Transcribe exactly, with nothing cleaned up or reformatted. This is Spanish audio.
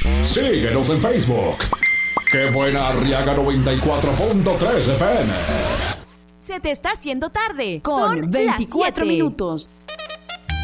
Síguenos en Facebook. ¡Qué buena Arriaga noventa y cuatro punto tres F M! Se te está haciendo tarde. Con Son veinticuatro las siete. minutos.